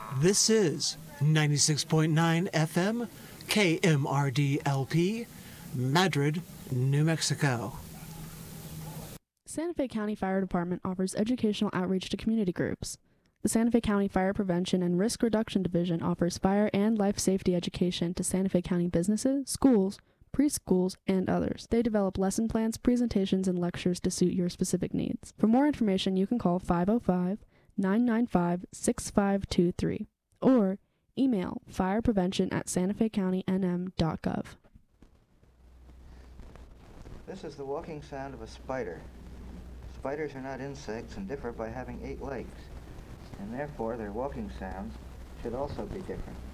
This is 96.9 FM, KMRD LP, Madrid, New Mexico. Santa Fe County Fire Department offers educational outreach to community groups. The Santa Fe County Fire Prevention and Risk Reduction Division offers fire and life safety education to Santa Fe County businesses, schools, preschools, and others. They develop lesson plans, presentations, and lectures to suit your specific needs. For more information, you can call 505-995-6523 or email fireprevention@santafecountynm.gov. This is the walking sound of a spider. Spiders are not insects and differ by having 8 legs, and therefore their walking sounds should also be different.